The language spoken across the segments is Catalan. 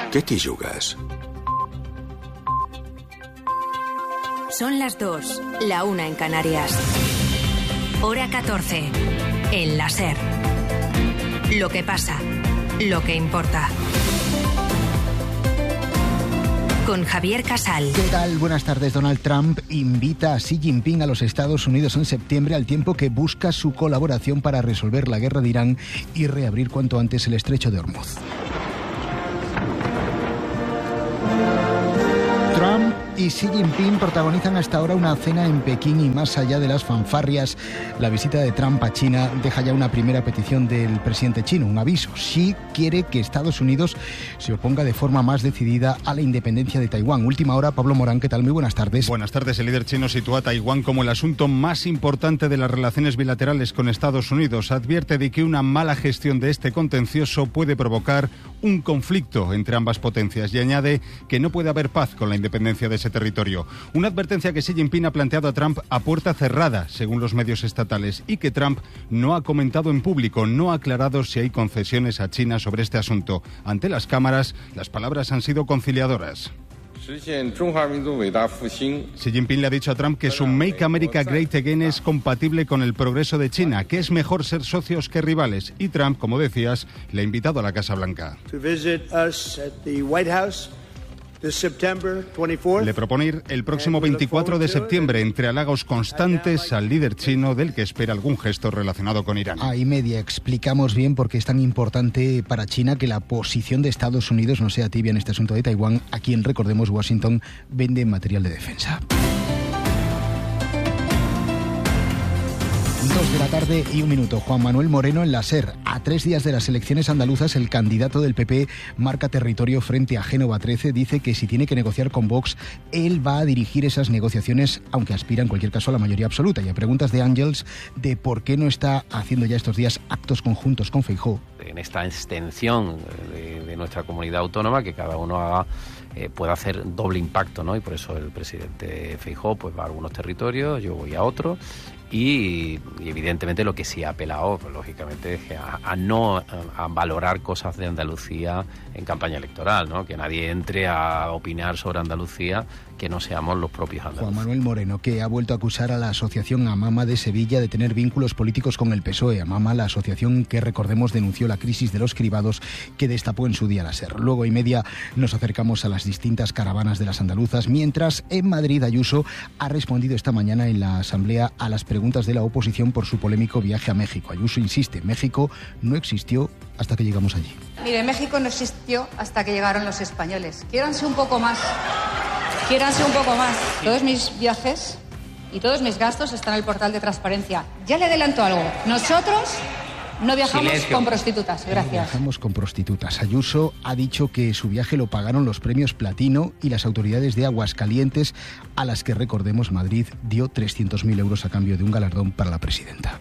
Què t'hi jugues? Son las 2, la 1 en Canarias. Hora 14. El La SER. Lo que pasa, lo que importa. Con Javier Casal. ¿Qué tal? Buenas tardes. Donald Trump invita a Xi Jinping a los Estados Unidos en septiembre, al tiempo que busca su colaboración para resolver la guerra de Irán y reabrir cuanto antes el estrecho de Hormuz. Trump y Xi Jinping protagonizan hasta ahora una cena en Pekín y más allá de las fanfarrias, la visita de Trump a China deja ya una primera petición del presidente chino, un aviso. Xi quiere que Estados Unidos se oponga de forma más decidida a la independencia de Taiwán. Última hora, Pablo Morán, ¿qué tal? Muy buenas tardes. Buenas tardes. El líder chino sitúa a Taiwán como el asunto más importante de las relaciones bilaterales con Estados Unidos. Advierte de que una mala gestión de este contencioso puede provocar un conflicto entre ambas potencias y añade que no puede haber paz con la independencia de ese territorio. Una advertencia que Xi Jinping ha planteado a Trump a puerta cerrada, según los medios estatales, y que Trump no ha comentado en público, no ha aclarado si hay concesiones a China sobre este asunto. Ante las cámaras, las palabras han sido conciliadoras. Xi Jinping le ha dicho a Trump que su Make America Great Again es compatible con el progreso de China, que es mejor ser socios que rivales. Y Trump, como decías, le ha invitado a la Casa Blanca. Le propone ir el próximo 24 de septiembre, entre halagos constantes al líder chino, del que espera algún gesto relacionado con Irán. Y media explicamos bien por qué es tan importante para China que la posición de Estados Unidos no sea tibia en este asunto de Taiwán, a quien, recordemos, Washington vende material de defensa. 2 de la tarde y 1 minuto. Juan Manuel Moreno en la SER. A 3 días de las elecciones andaluzas, el candidato del PP marca territorio frente a Génova 13. Dice que si tiene que negociar con Vox, él va a dirigir esas negociaciones, aunque aspira en cualquier caso a la mayoría absoluta. Y a preguntas de Ángels de por qué no está haciendo ya estos días actos conjuntos con Feijóo. En esta extensión de nuestra comunidad autónoma, que cada uno haga puede hacer doble impacto, ¿no? Y por eso el presidente Feijóo pues va a algunos territorios, yo voy a otros. Y evidentemente lo que sí ha apelado, pues, lógicamente, es a valorar cosas de Andalucía en campaña electoral, ¿no? Que nadie entre a opinar sobre Andalucía que no seamos los propios andaluces. Juan Manuel Moreno, que ha vuelto a acusar a la asociación Amama de Sevilla de tener vínculos políticos con el PSOE. Amama, la asociación que, recordemos, denunció la crisis de los cribados que destapó en su día la SER. Luego y media nos acercamos a las distintas caravanas de las andaluzas, mientras en Madrid Ayuso ha respondido esta mañana en la Asamblea a las preguntas de la oposición por su polémico viaje a México. Ayuso insiste, México no existió hasta que llegamos allí. Mire, México no existió hasta que llegaron los españoles. Quiéranse un poco más. Quiéranse un poco más. Todos mis viajes y todos mis gastos están en el portal de transparencia. Ya le adelanto algo. Nosotros no viajamos con prostitutas. Gracias. No viajamos con prostitutas. Ayuso ha dicho que su viaje lo pagaron los premios Platino y las autoridades de Aguascalientes, a las que, recordemos, Madrid dio 300.000 euros a cambio de un galardón para la presidenta.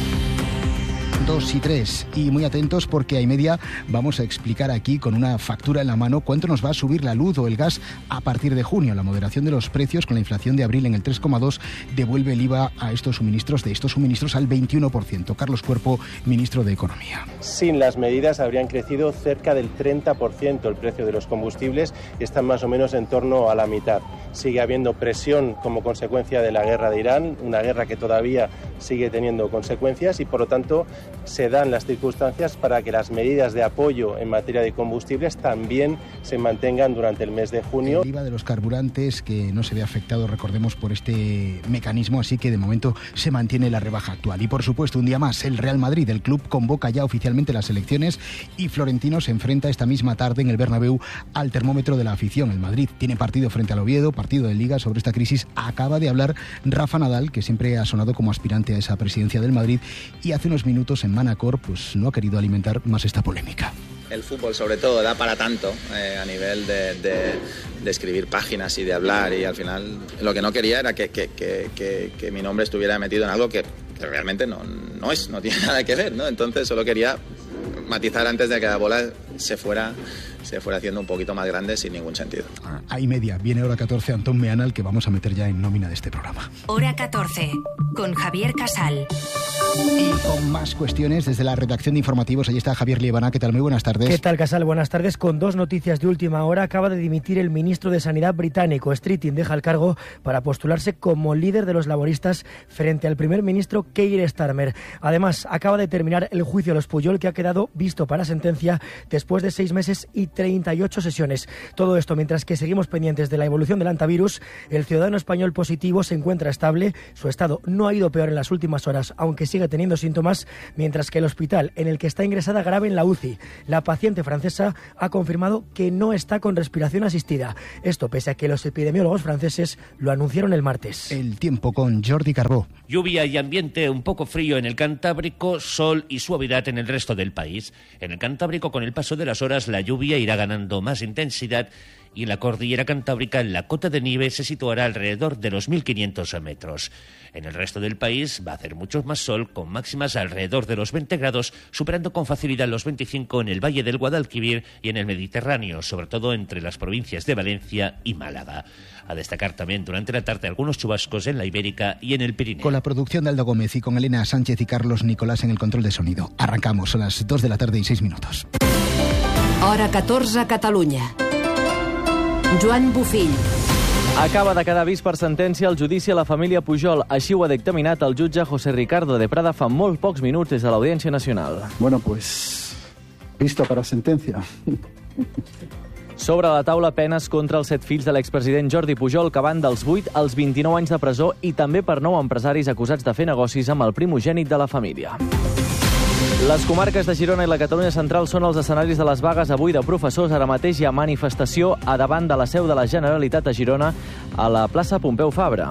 2 y 3. Y muy atentos, porque a y media vamos a explicar aquí con una factura en la mano cuánto nos va a subir la luz o el gas a partir de junio. La moderación de los precios con la inflación de abril en el 3,2 devuelve el IVA a estos suministros al 21%. Carlos Cuerpo, ministro de Economía. Sin las medidas habrían crecido cerca del 30% el precio de los combustibles y están más o menos en torno a la mitad. Sigue habiendo presión como consecuencia de la guerra de Irán, una guerra que todavía sigue teniendo consecuencias y, por lo tanto, se dan las circunstancias para que las medidas de apoyo en materia de combustibles también se mantengan durante el mes de junio. El IVA de los carburantes, que no se ve afectado, recordemos, por este mecanismo, así que de momento se mantiene la rebaja actual. Y por supuesto, un día más, el Real Madrid, el club, convoca ya oficialmente las elecciones y Florentino se enfrenta esta misma tarde en el Bernabéu al termómetro de la afición. El Madrid tiene partido frente al Oviedo, partido de Liga. Sobre esta crisis acaba de hablar Rafa Nadal, que siempre ha sonado como aspirante a esa presidencia del Madrid, y hace unos minutos en Manacor pues no ha querido alimentar más esta polémica. El fútbol, sobre todo, da para tanto a nivel de escribir páginas y de hablar, y al final lo que no quería era que mi nombre estuviera metido en algo que realmente no tiene nada que ver, ¿no? Entonces solo quería matizar antes de que la bola se fuera se fuera haciendo un poquito más grande sin ningún sentido. Ahí media, viene hora 14, Antón Meana, al que vamos a meter ya en nómina de este programa. Hora 14, con Javier Casal. Y con más cuestiones desde la redacción de informativos, ahí está Javier Liebana. ¿Qué tal? Muy buenas tardes. ¿Qué tal, Casal? Buenas tardes. Con dos noticias de última hora, acaba de dimitir el ministro de Sanidad británico. Streeting deja el cargo para postularse como líder de los laboristas frente al primer ministro Keir Starmer. Además, acaba de terminar el juicio a los Pujol, que ha quedado visto para sentencia después de 6 meses y 38 sesiones. Todo esto mientras que seguimos pendientes de la evolución del hantavirus. El ciudadano español positivo se encuentra estable. Su estado no ha ido peor en las últimas horas, aunque sigue teniendo síntomas, mientras que el hospital en el que está ingresada grave en la UCI, la paciente francesa, ha confirmado que no está con respiración asistida. Esto pese a que los epidemiólogos franceses lo anunciaron el martes. El tiempo con Jordi Carbó. Lluvia y ambiente un poco frío en el Cantábrico, sol y suavidad en el resto del país. En el Cantábrico, con el paso de las horas, la lluvia irá ganando más intensidad y en la cordillera cantábrica la cota de nieve se situará alrededor de los 1.500 metros. En el resto del país va a hacer mucho más sol, con máximas alrededor de los 20 grados, superando con facilidad los 25 en el Valle del Guadalquivir y en el Mediterráneo, sobre todo entre las provincias de Valencia y Málaga. A destacar también durante la tarde algunos chubascos en la Ibérica y en el Pirineo. Con la producción de Aldo Gómez y con Elena Sánchez y Carlos Nicolás en el control de sonido. Arrancamos a las 2 de la tarde y 6 minutos. Hora 14, Catalunya. Joan Bufill. Acaba de quedar vist per sentència el judici a la família Pujol. Així ho ha dictaminat el jutge José Ricardo de Prada fa molt pocs minuts des de l'Audiència Nacional. Bueno, pues, visto para sentencia. Sobre la taula, penes contra els 7 fills de l'expresident Jordi Pujol, que van dels 8 als 29 anys de presó, i també per 9 empresaris acusats de fer negocis amb el primogènit de la família. Les comarques de Girona i la Catalunya Central són els escenaris de les vagues avui de professors. Ara mateix hi ha manifestació a davant de la seu de la Generalitat a Girona, a la plaça Pompeu Fabra.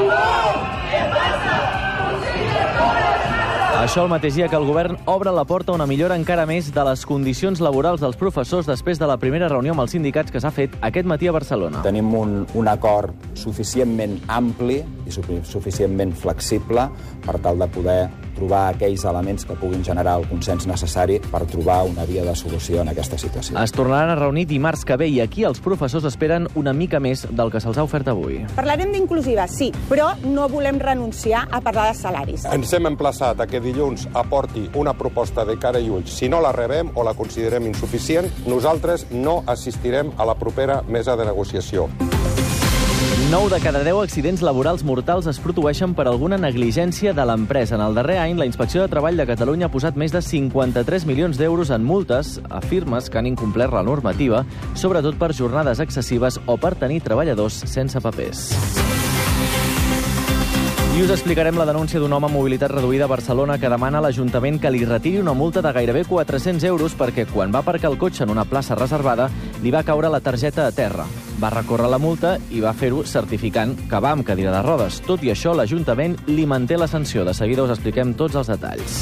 Això el mateix dia que el govern obre la porta a una millora encara més de les condicions laborals dels professors després de la primera reunió amb els sindicats que s'ha fet aquest matí a Barcelona. Tenim un acord suficientment ampli i suficientment flexible per tal de poder trobar aquells elements que puguin generar el consens necessari per trobar una via de solució en aquesta situació. Es tornaran a reunir dimarts que ve i aquí els professors esperen una mica més del que se'ls ha ofert avui. Parlarem d'inclusiva, sí, però no volem renunciar a parlar de salaris. Ens hem emplaçat a que dilluns aporti una proposta de cara i ulls. Si no la rebem o la considerem insuficient, nosaltres no assistirem a la propera mesa de negociació. 9 de cada 10 accidents laborals mortals es produeixen per alguna negligència de l'empresa. En el darrer any, la Inspecció de Treball de Catalunya ha posat més de 53 milions d'euros en multes a firmes que han incomplert la normativa, sobretot per jornades excessives o per tenir treballadors sense papers. I us explicarem la denúncia d'un home amb mobilitat reduïda a Barcelona que demana a l'Ajuntament que li retiri una multa de gairebé 400 euros perquè quan va aparcar el cotxe en una plaça reservada li va caure la targeta a terra. Va recórrer la multa i va fer-ho certificant que va amb cadira de rodes. Tot i això, l'Ajuntament li manté la sanció. De seguida us expliquem tots els detalls.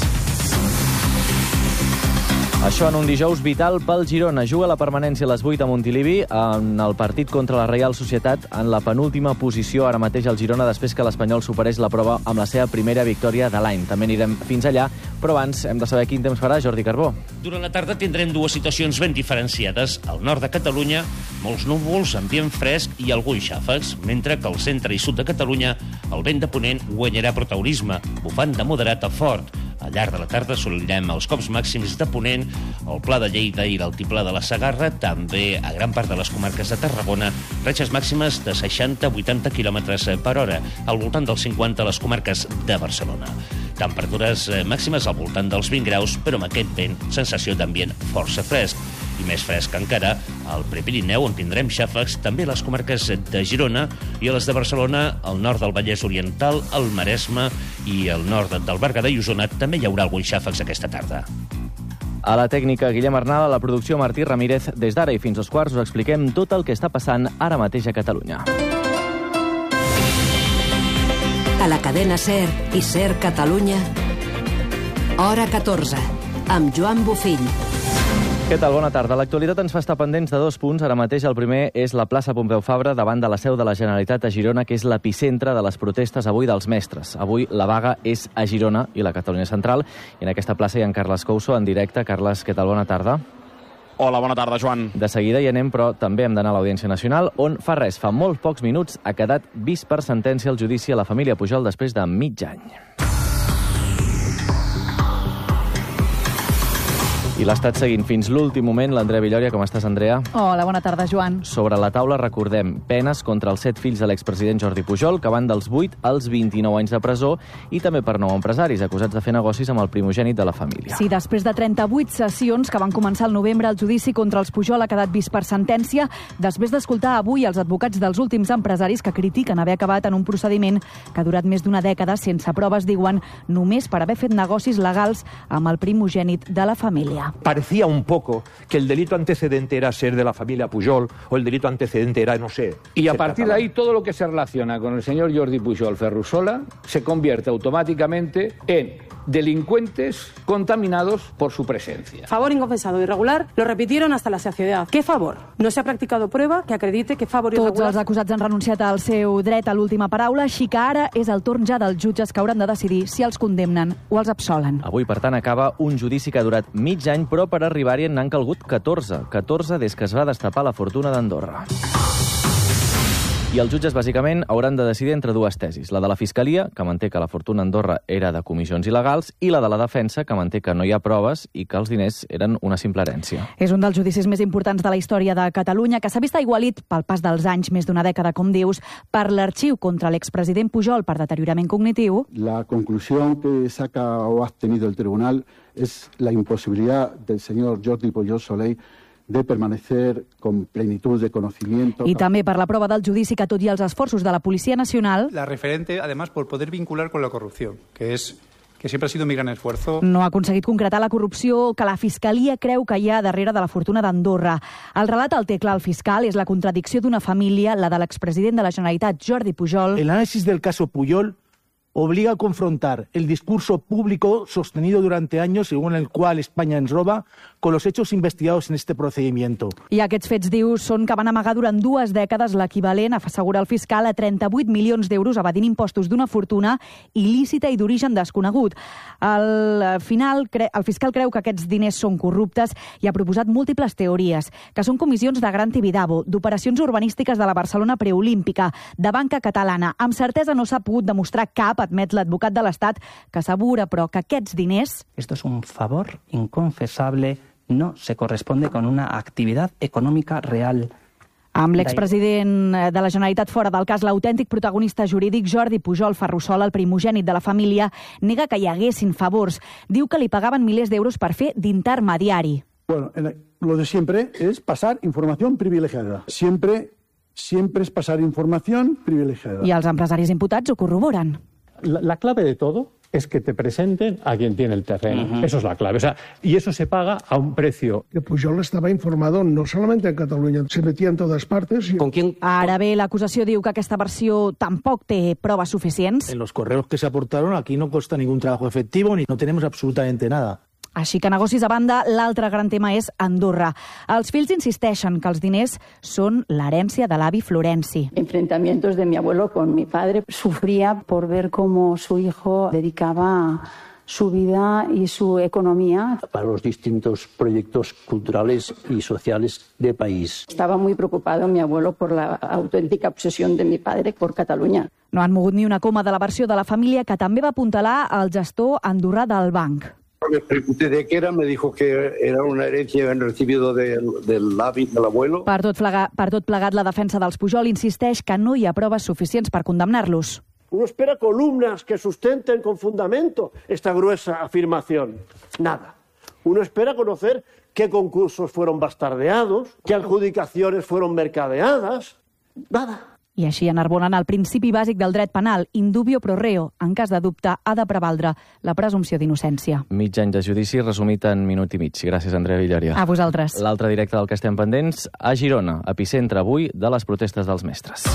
Això en un dijous vital pel Girona. Juga la permanència a les 8 a Montilivi en el partit contra la Reial Societat en la penúltima posició ara mateix al Girona després que l'Espanyol superés la prova amb la seva primera victòria de l'any. També anirem fins allà, però abans hem de saber quin temps farà Jordi Carbó. Durant la tarda tindrem dues situacions ben diferenciades. Al nord de Catalunya, molts núvols, ambient fresc i alguns xàfecs, mentre que al centre i sud de Catalunya el vent de ponent guanyarà protagonisme, bufant de moderat a fort. Al llarg de la tarda assolirem els cops màxims de ponent al Pla de Lleida i l'altiplà de la Segarra, també a gran part de les comarques de Tarragona, ratxes màximes de 60-80 km per hora, al voltant dels 50 a les comarques de Barcelona. Temperatures màximes al voltant dels 20 graus, però amb aquest vent, sensació d'ambient força fresc. I més fresc encara al Prepirineu, on tindrem xàfecs, també a les comarques de Girona i a les de Barcelona, al nord del Vallès Oriental, al Maresme i al nord del Berguedà i Osona també hi haurà alguns xàfecs aquesta tarda. A la tècnica, Guillem Arnal, a la producció, Martí Ramírez. Des d'ara i fins als quarts us expliquem tot el que està passant ara mateix a Catalunya. A la cadena SER i SER Catalunya, Hora 14, amb Joan Bufill. Què tal? Bona tarda. L'actualitat ens fa estar pendents de 2 punts. Ara mateix el primer és la plaça Pompeu Fabra davant de la seu de la Generalitat a Girona, que és l'epicentre de les protestes avui dels mestres. Avui la vaga és a Girona i la Catalunya Central. I en aquesta plaça hi ha en Carles Couso en directe. Carles, què tal? Bona tarda. Hola, bona tarda, Joan. De seguida hi anem, però també hem d'anar a l'Audiència Nacional, on fa molt pocs minuts ha quedat vist per sentència el judici a la família Pujol després de mig any. I l'ha estat seguint fins l'últim moment l'Andrea Villòria. Com estàs, Andrea? Hola, bona tarda, Joan. Sobre la taula recordem penes contra els 7 fills de l'expresident Jordi Pujol, que van dels 8 als 29 anys de presó, i també per 9 empresaris acusats de fer negocis amb el primogènit de la família. Sí, després de 38 sessions que van començar al novembre, el judici contra els Pujol ha quedat vist per sentència, després d'escoltar avui els advocats dels últims empresaris que critiquen haver acabat en un procediment que ha durat més d'una dècada sense proves, diuen, només per haver fet negocis legals amb el primogènit de la família. Parecía un poco que el delito antecedente era ser de la familia Pujol o el delito antecedente era, no sé... Y a partir de ahí, todo lo que se relaciona con el señor Jordi Pujol Ferrusola se convierte automáticamente en delincuentes contaminados por su presencia. Favor inconfesado irregular, lo repitieron hasta la saciedad. ¿Qué favor? No se ha practicado prueba que acredite que favor irregular... Tots els acusats han renunciat al seu dret a l'última paraula, així que ara és el torn ja dels jutges que hauran de decidir si els condemnen o els absolen. Avui, per tant, acaba un judici que ha durat mig any, però per arribar-hi n'han calgut 14. 14 des que es va destapar la fortuna d'Andorra. I els jutges, bàsicament, hauran de decidir entre dues tesis. La de la Fiscalia, que manté que la fortuna a Andorra era de comissions il·legals, i la de la defensa, que manté que no hi ha proves i que els diners eren una simple herència. És un dels judicis més importants de la història de Catalunya, que s'ha vist aigualit pel pas dels anys, més d'una dècada, com dius, per l'arxiu contra l'expresident Pujol per deteriorament cognitiu. La conclusión que saca o ha obtenido el tribunal es la imposibilidad del señor Jordi Pujol Soley de permanecer con plenitud de conocimiento. I també per la prova del judici que, tot i els esforços de la Policia Nacional... La referente, además, por poder vincular con la corrupción, que siempre ha sido mi gran esfuerzo. No ha aconseguit concretar la corrupció que la Fiscalia creu que hi ha darrere de la fortuna d'Andorra. El relat el té clar el fiscal, és la contradicció d'una família, la de l'expresident de la Generalitat, Jordi Pujol. El análisis del caso Pujol obliga a confrontar el discurso público sostenido durante años, según el cual España ens roba, con los hechos investigados en este procedimiento. I aquests fets, dius, són que van amagar durant 2 dècades l'equivalent, assegura el fiscal, a 38 milions d'euros evadint impostos d'una fortuna il·lícita i d'origen desconegut. Al final, el fiscal creu que aquests diners són corruptes i ha proposat múltiples teories, que són comissions de Gran Tibidabo, d'operacions urbanístiques de la Barcelona preolímpica, de banca catalana. Amb certesa no s'ha pogut demostrar cap, admet l'advocat de l'Estat, que assegura, però, que aquests diners... Esto es un favor inconfesable, no se corresponde con una actividad económica real. Amb l'expresident de la Generalitat fora del cas, l'autèntic protagonista jurídic Jordi Pujol Ferrusola, el primogènit de la família, nega que hi haguessin favors. Diu que li pagaven milers d'euros per fer d'intermediari. Bueno, lo de siempre es pasar información privilegiada. Siempre es pasar información privilegiada. I els empresaris imputats ho corroboren. La clave de todo es que te presenten a quien tiene el terreno. Eso es la clave. O sea, y eso se paga a un precio. Que Pujol estaba informado no solamente en Cataluña, se metía en todas partes. ¿Con quién? Ara bé, l'acusació diu que aquesta versió tampoc té proves suficients. En los correos que se aportaron aquí no consta ningún trabajo efectivo ni no tenemos absolutamente nada. Així que negocis a banda, l'altre gran tema és Andorra. Els fills insisteixen que els diners són l'herència de l'avi Florenci. Enfrentamientos de mi abuelo con mi padre. Sufría por ver cómo su hijo dedicaba su vida y su economía para los distintos proyectos culturales y sociales del país. Estaba muy preocupado mi abuelo por la auténtica obsesión de mi padre por Catalunya. No han mogut ni una coma de la versió de la família, que també va apuntalar el gestor andorrà del banc. Me pregunté de qué era, me dijo que era una herencia que habían recibido del abuelo. Per tot plegat, la defensa dels Pujol insisteix que no hi ha proves suficients per condemnar-los. Uno espera columnas que sustenten con fundamento esta gruesa afirmación. Nada. Uno espera conocer qué concursos fueron bastardeados, qué adjudicaciones fueron mercadeadas. Nada. I així enarbolen el principi bàsic del dret penal, in dubio pro reo. En cas de dubte, ha de prevaldre la presumpció d'innocència. Mig any de judici resumit en minut i mig. Gràcies, Andrea Villòria. A vosaltres. L'altre directe del que estem pendents, a Girona, epicentre avui de les protestes dels mestres.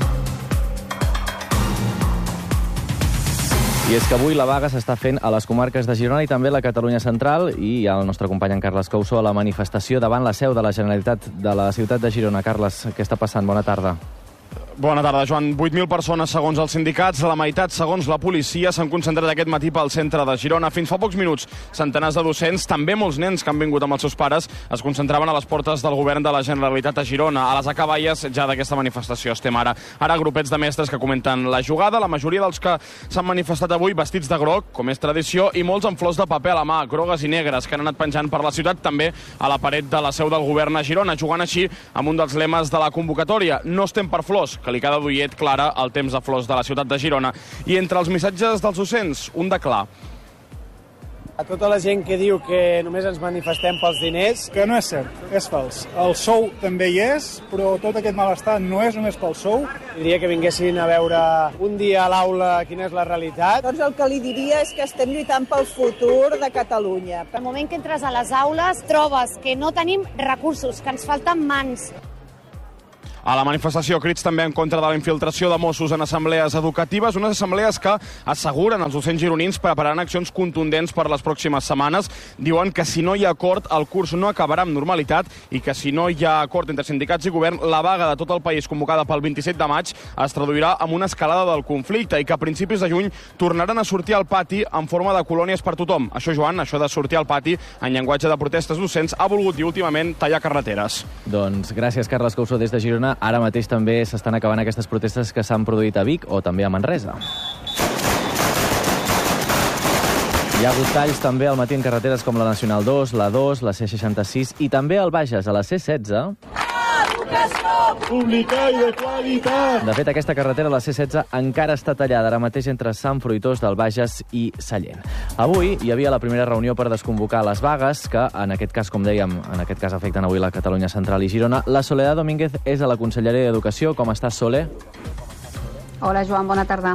I és que avui la vaga s'està fent a les comarques de Girona i també a la Catalunya central, i hi ha el nostre company en Carles Couso a la manifestació davant la seu de la Generalitat de la ciutat de Girona. Carles, què està passant? Bona tarda. Bona tarda, Joan. 8.000 persones segons els sindicats, la meitat segons la policia, s'han concentrat aquest matí pel centre de Girona. Fins fa pocs minuts, centenars de docents, també molts nens que han vingut amb els seus pares, es concentraven a les portes del govern de la Generalitat a Girona. A les acaballes ja d'aquesta manifestació estem ara. Ara grupets de mestres que comenten la jugada, la majoria dels que s'han manifestat avui vestits de groc, com és tradició, i molts amb flors de paper a la mà, grogues i negres, que han anat penjant per la ciutat, també a la paret de la seu del govern a Girona, jugant així amb un dels lemes de la convocatòria. No estem per flors, que li cada duiet clara el temps de flors de la ciutat de Girona. I entre els missatges dels docents, un de clar. A tota la gent que diu que només ens manifestem pels diners... Que no és cert, és fals. El sou també hi és, però tot aquest malestar no és només pel sou. Diria que vinguessin a veure un dia a l'aula quina és la realitat. Doncs el que li diria és que estem lluitant pel futur de Catalunya. El moment que entres a les aules trobes que no tenim recursos, que ens falten mans. A la manifestació, crits també en contra de la infiltració de Mossos en assemblees educatives, unes assemblees que asseguren els docents gironins prepararan accions contundents per les pròximes setmanes. Diuen que si no hi ha acord, el curs no acabarà amb normalitat i que si no hi ha acord entre sindicats i govern, la vaga de tot el país convocada pel 27 de maig es traduirà en una escalada del conflicte i que a principis de juny tornaran a sortir al pati en forma de colònies per tothom. Això, Joan, això de sortir al pati en llenguatge de protestes docents ha volgut dir últimament tallar carreteres. Doncs gràcies, Carles Causó, des de Girona. Ara mateix també s'estan acabant aquestes protestes que s'han produït a Vic o també a Manresa. Hi ha hagut talls també al matí en carreteres com la Nacional 2, la 2, la C66 i també al Bages, a la C16. Pública i de qualitat! De fet, aquesta carretera, la C16, encara està tallada ara mateix entre Sant Fruitós del Bages i Sallent. Avui hi havia la primera reunió per desconvocar les vagues, que en aquest cas, com dèiem, en aquest cas afecten avui la Catalunya Central i Girona. La Soledad Domínguez és a la Conselleria d'Educació. Com estàs, Sole? Hola, Joan, bona tarda.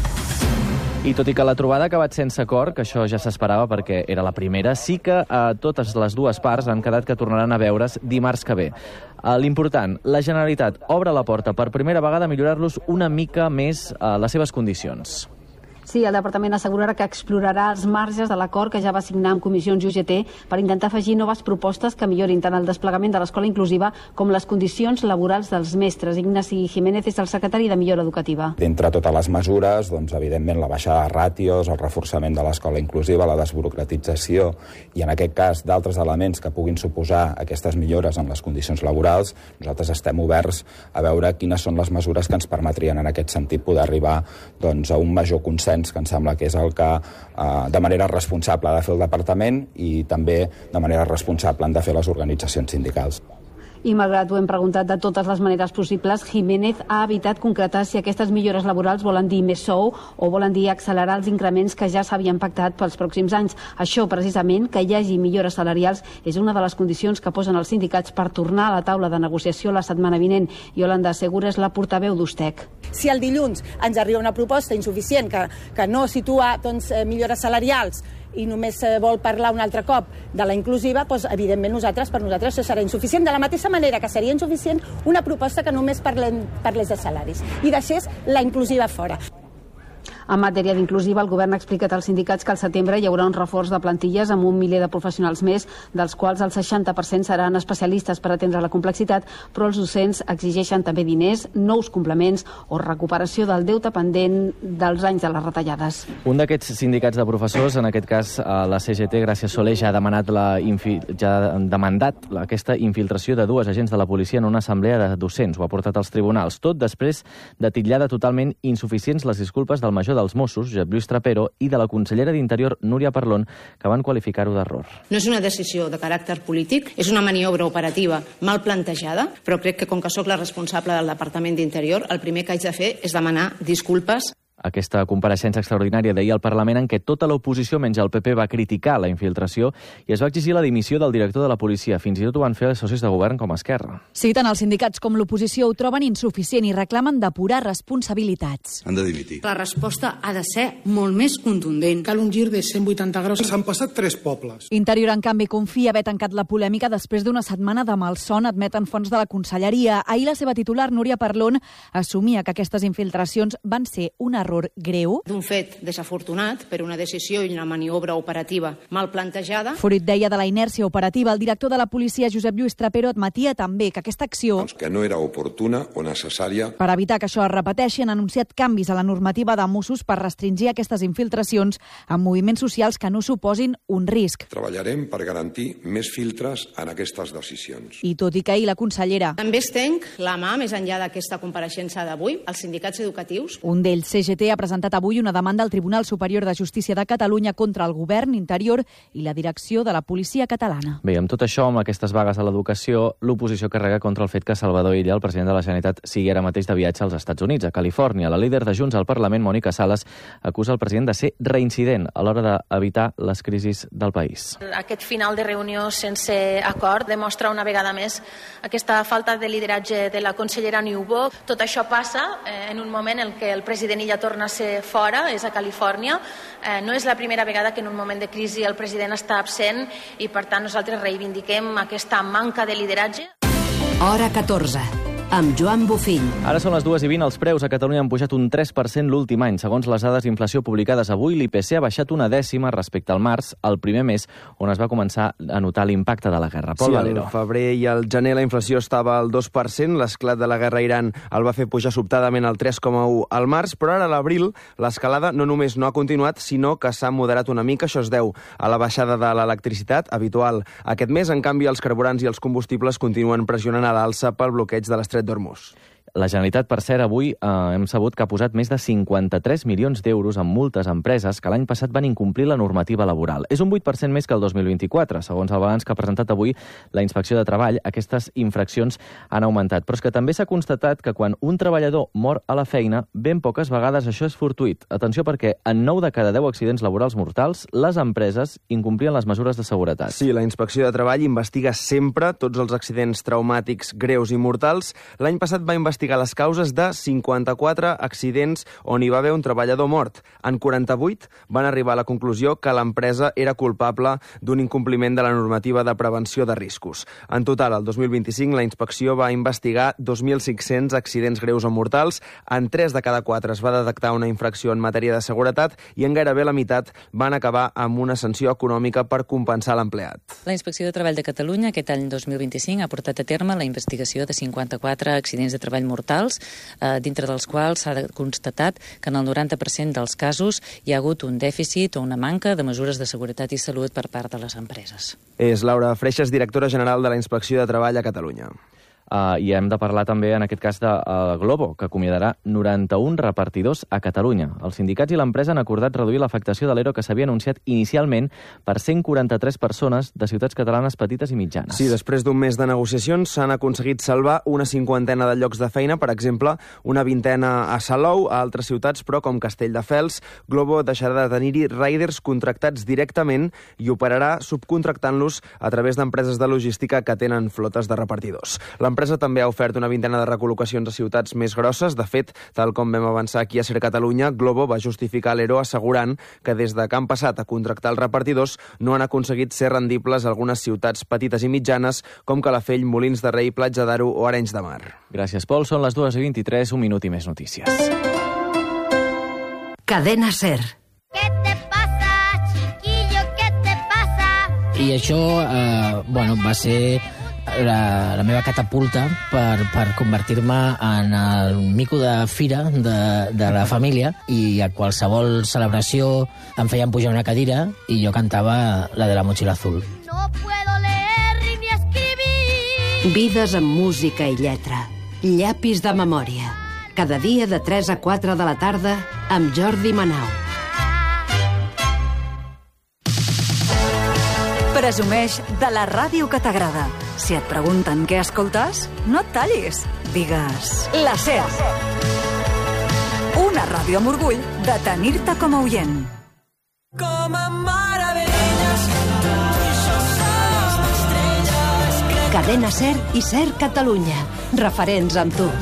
I tot i que la trobada ha acabat sense acord, que això ja s'esperava perquè era la primera, sí que totes les dues parts han quedat que tornaran a veure's dimarts que ve. L'important, la Generalitat obre la porta per primera vegada a millorar-los una mica més les seves condicions. Sí, el departament assegurarà que explorarà els marges de l'acord que ja va signar amb comissions i UGT per intentar afegir noves propostes que millorin tant el desplegament de l'escola inclusiva com les condicions laborals dels mestres. Ignasi Jiménez és el secretari de Millora Educativa. D'entre totes les mesures, doncs, evidentment, la baixada de ràtios, el reforçament de l'escola inclusiva, la desburocratització i, en aquest cas, d'altres elements que puguin suposar aquestes millores en les condicions laborals, nosaltres estem oberts a veure quines són les mesures que ens permetrien, en aquest sentit, poder arribar doncs, a un major consens, que em sembla que és el que de manera responsable ha de fer el departament i també de manera responsable han de fer les organitzacions sindicals. I malgrat ho hem preguntat de totes les maneres possibles, Jiménez ha evitat concretar si aquestes millores laborals volen dir més sou o volen dir accelerar els increments que ja s'havien pactat pels pròxims anys. Això, precisament, que hi hagi millores salarials, és una de les condicions que posen els sindicats per tornar a la taula de negociació la setmana vinent. Yolanda Segura és la portaveu d'Ustec. Si el dilluns ens arriba una proposta insuficient que no situa millores salarials i només vol parlar un altre cop de la inclusiva, doncs, evidentment, per nosaltres això serà insuficient. De la mateixa manera que seria insuficient una proposta que només parlés de salaris i deixés la inclusiva fora. En matèria d'inclusiva, el govern ha explicat als sindicats que al setembre hi haurà un reforç de plantilles amb 1 miler de professionals més, dels quals el 60% seran especialistes per atendre la complexitat, però els docents exigeixen també diners, nous complements o recuperació del deute pendent dels anys de les retallades. Un d'aquests sindicats de professors, en aquest cas la CGT, Gràcia Soler, ja ha demandat aquesta infiltració de 2 agents de la policia en una assemblea de docents. Ho ha portat als tribunals, tot després de titllar de totalment insuficients les disculpes del major dels Mossos, Josep Lluís Trapero, i de la consellera d'Interior, Núria Parlon, que van qualificar-ho d'error. No és una decisió de caràcter polític, és una maniobra operativa mal plantejada, però crec que com que sóc la responsable del Departament d'Interior, el primer que haig de fer és demanar disculpes. Aquesta compareixença extraordinària d'ahir al Parlament en què tota l'oposició menys el PP va criticar la infiltració i es va exigir la dimissió del director de la policia. Fins i tot ho van fer els socis de govern com Esquerra. Sí, tant els sindicats com l'oposició ho troben insuficient i reclamen depurar responsabilitats. Han de dimitir. La resposta ha de ser molt més contundent. Cal un gir de 180 graus. S'han passat 3 pobles. Interior, en canvi, confia haver tancat la polèmica després d'una setmana de malson, admeten fonts de la Conselleria. Ahir la seva titular, Núria Parlon, assumia que aquestes infiltracions van ser un error error greu. D'un fet desafortunat per una decisió i una maniobra operativa mal plantejada. Fruit, deia, de la inèrcia operativa, el director de la policia, Josep Lluís Trapero, admetia també que aquesta acció, que no era oportuna o necessària. Per evitar que això es repeteixi, han anunciat canvis a la normativa de Mossos per restringir aquestes infiltracions en moviments socials que no suposin un risc. Treballarem per garantir més filtres en aquestes decisions. I tot i que ahir la consellera... També estenc la mà, més enllà d'aquesta compareixença d'avui, als sindicats educatius. Un d'ells, CGT, ha presentat avui una demanda al Tribunal Superior de Justícia de Catalunya contra el Govern, Interior i la direcció de la policia catalana. Bé, amb tot això, amb aquestes vagues a l'educació, l'oposició carrega contra el fet que Salvador Illa, el president de la Generalitat, sigui ara mateix de viatge als Estats Units, a Califòrnia. La líder de Junts al Parlament, Mònica Sales, acusa el president de ser reincident a l'hora d'evitar les crisis del país. Aquest final de reunió sense acord demostra una vegada més aquesta falta de lideratge de la consellera Niubó. Tot això passa en un moment en què el president Illa torna a ser fora, és a Califòrnia. No és la primera vegada que en un moment de crisi el president està absent i, per tant, nosaltres reivindiquem aquesta manca de lideratge. Hora 14. Amb Joan Bofill. Ara són les 2:20. Els preus a Catalunya han pujat un 3% l'últim any. Segons les dades d'inflació publicades avui, l'IPC ha baixat una dècima respecte al març, el primer mes on es va començar a notar l'impacte de la guerra. Pol Valero. Al febrer i al gener la inflació estava al 2%. L'esclat de la guerra a Iran el va fer pujar sobtadament al 3,1% al març, però ara a l'abril l'escalada no només no ha continuat, sinó que s'ha moderat una mica. Això es deu a la baixada de l'electricitat, habitual aquest mes. En canvi, els carburants i els combustibles continuen pressionant a l'alça pel bloqueig de l'Estret d'Hormuz. La Generalitat, per cert, avui hem sabut que ha posat més de 53 milions d'euros en multes a empreses que l'any passat van incomplir la normativa laboral. És un 8% més que el 2024. Segons el balanç que ha presentat avui la Inspecció de Treball, aquestes infraccions han augmentat. Però és que també s'ha constatat que quan un treballador mor a la feina, ben poques vegades això és fortuït. Atenció, perquè en 9 de cada 10 accidents laborals mortals, les empreses incomplien les mesures de seguretat. Sí, la Inspecció de Treball investiga sempre tots els accidents traumàtics greus i mortals. L'any passat va investigar les causes de 54 accidents on hi va haver un treballador mort. En 48 van arribar a la conclusió que l'empresa era culpable d'un incompliment de la normativa de prevenció de riscos. En total, el 2025, la inspecció va investigar 2.600 accidents greus o mortals. En 3 de cada 4 es va detectar una infracció en matèria de seguretat i en gairebé la meitat van acabar amb una sanció econòmica per compensar l'empleat. La Inspecció de Treball de Catalunya aquest any 2025 ha portat a terme la investigació de 54 accidents de treball mortals, dintre dels quals s'ha constatat que en el 90% dels casos hi ha hagut un dèficit o una manca de mesures de seguretat i salut per part de les empreses. És Laura Freixas, directora general de la Inspecció de Treball a Catalunya. I hem de parlar també, en aquest cas, de Glovo, que acomiadarà 91 repartidors a Catalunya. Els sindicats i l'empresa han acordat reduir l'afectació de l'ERO que s'havia anunciat inicialment per 143 persones de ciutats catalanes petites i mitjanes. Sí, després d'un mes de negociacions s'han aconseguit salvar una 50ena de llocs de feina, per exemple, una 20a a Salou, a altres ciutats, però com Castelldefels, Glovo deixarà de tenir-hi riders contractats directament i operarà subcontractant-los a través d'empreses de logística que tenen flotes de repartidors. L'empresa també ha ofert una 20a de recol·locacions a ciutats més grosses. De fet, tal com vam avançar aquí a Ser Catalunya, Glovo va justificar l'ERO assegurant que des de que han passat a contractar els repartidors no han aconseguit ser rendibles a algunes ciutats petites i mitjanes com Calafell, Molins de Rei, Platja d'Aro o Arenys de Mar. Gràcies, Pol. Són les 2:23, un minut i més notícies. Cadena Ser. ¿Qué te pasa, chiquillo? ¿Qué te pasa? I això, va ser la meva catapulta per convertir-me en el mico de fira de la família, i a qualsevol celebració em feien pujar una cadira i jo cantava la de la motxilla azul. No puedo leer ni escribir. Vides amb música i lletra. Llapis de memòria. Cada dia de 3 a 4 de la tarda amb Jordi Manau. Presumeix de la ràdio que t'agrada. Si et pregunten què escoltes, no et tallis. Digues La Ser. Una ràdio amb orgull de tenir-te com a oient. Com a meravelles, tu i jo som estrelles. Cadena Ser i Ser Catalunya. Referents amb tu.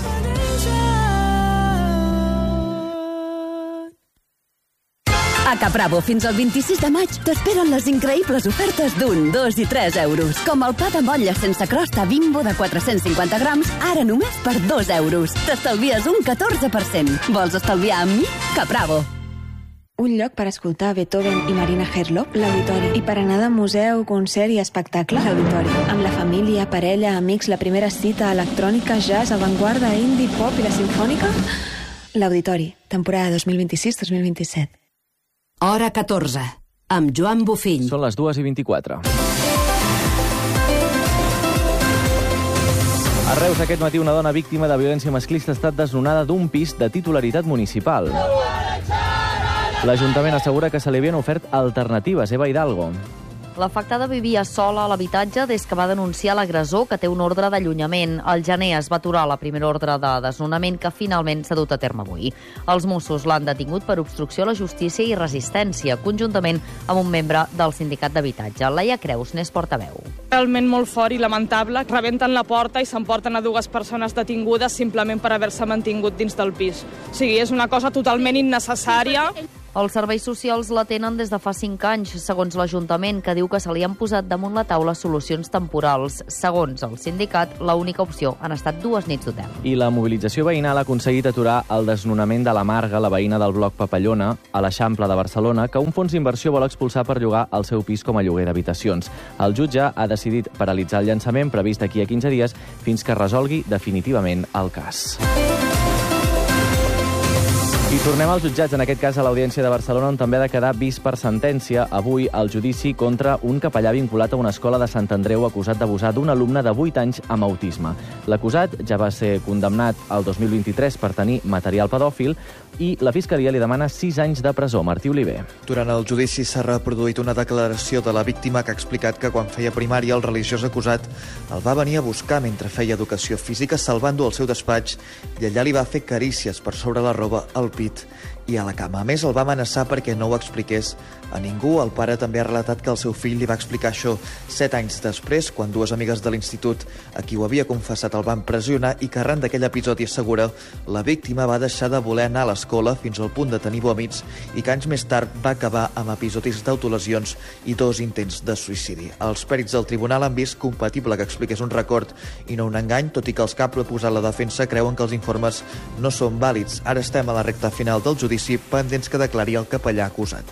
A Capravo, fins al 26 de maig, t'esperen les increïbles ofertes d'1, 2 i 3 euros. Com el pa de motlla sense crosta Bimbo de 450 grams, ara només per 2 euros. T'estalvies un 14%. Vols estalviar amb mi? Capravo. Un lloc per escoltar Beethoven i Marina Herlop, l'Auditori. I per anar de museu, concert i espectacle, l'Auditori. Amb la família, parella, amics, la primera cita, electrònica, jazz, avantguarda, indie, pop i la simfònica... L'Auditori, temporada 2026-2027. Hora 14, amb Joan Bufill. Són les 2:24. A Reus, aquest matí, una dona víctima de violència masclista ha estat desnonada d'un pis de titularitat municipal. L'Ajuntament assegura que se li havien ofert alternatives. Eva Hidalgo. L'afectada vivia sola a l'habitatge des que va denunciar l'agressor, que té un ordre d'allunyament. Al gener es va aturar la primera ordre de desnonament, que finalment s'ha dut a terme avui. Els Mossos l'han detingut per obstrucció a la justícia i resistència, conjuntament amb un membre del sindicat d'habitatge. Laia Creus n'és portaveu. Realment molt fort i lamentable. Rebenten la porta i s'emporten a 2 persones detingudes simplement per haver-se mantingut dins del pis. O sigui, és una cosa totalment innecessària. Els serveis socials la tenen des de fa 5 anys, segons l'Ajuntament, que diu que se li han posat damunt la taula solucions temporals. Segons el sindicat, l'única opció han estat 2 nits d'hotel. I la mobilització veïnal ha aconseguit aturar el desnonament de la Marga, la veïna del bloc Papallona, a l'Eixample de Barcelona, que un fons d'inversió vol expulsar per llogar el seu pis com a lloguer d'habitacions. El jutge ha decidit paralitzar el llançament previst d'aquí a 15 dies fins que resolgui definitivament el cas. I tornem als jutjats, en aquest cas a l'Audiència de Barcelona, on també ha de quedar vist per sentència avui el judici contra un capellà vinculat a una escola de Sant Andreu acusat d'abusar d'un alumne de 8 anys amb autisme. L'acusat ja va ser condemnat el 2023 per tenir material pedòfil i la Fiscalia li demana 6 anys de presó. Martí Oliver. Durant el judici s'ha reproduït una declaració de la víctima que ha explicat que quan feia primària el religiós acusat el va venir a buscar mentre feia educació física, salvant-ho al seu despatx, i allà li va fer carícies per sobre la roba, al pit i a la cama. A més, el va amenaçar perquè no ho expliqués a ningú. El pare també ha relatat que el seu fill li va explicar això 7 anys després, quan 2 amigues de l'institut a qui ho havia confessat el van pressionar, i que arran d'aquell episodi, assegura, la víctima va deixar de voler anar a l'escola fins al punt de tenir vòmits i que anys més tard va acabar amb episodis d'autolesions i 2 intents de suïcidi. Els pèrits del tribunal han vist compatible que expliqués un record i no un engany, tot i que els que ha proposat la defensa creuen que els informes no són vàlids. Ara estem a la recta final del judici, pendents que declari el capellà acusat.